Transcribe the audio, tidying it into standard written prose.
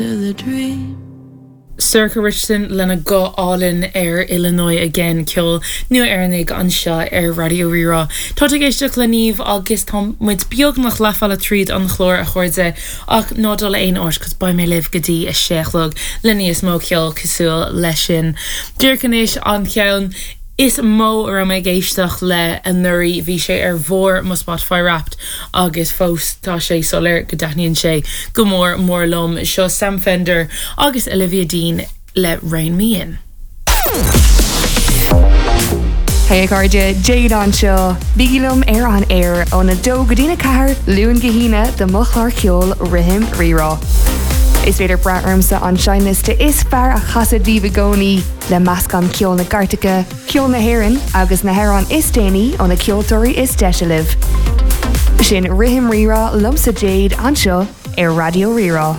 the dream. Circa Richardson lena go all-in Illinois again ceol nua nig anseo Radio Rira. Tá géisteach le níomh agus tá muid beag nach leafála tríd an chlór a chuirde ach nádal aon ort cos ba mé libh gotí a seachlog lení is mó ceol cosúil leis sin. Dúircanéis an ceann is mó ar mé géisteach le an nuirí bhí sé ar bhór mo Spotify Wrapped agus fós tá sé solir go daithníonn sé go mór lom seo Sam Fender agus Olivia Dean le Rain Me In. Hey Cardia, Jade on seo, Bigilum an air on a do godina cahar, Luan Gahina, the Muchlar Kjol, Rihim Rira. Is féidir braarmsa an seiniste is fear a chasad Vigoni le mascan Kjol na Gartica, Kjol na Heron, agus na Heron is déni on a Kjoltori is Deshaliv. Sin Rihim Rira, Lumsa Jade an seo, Radio Rira.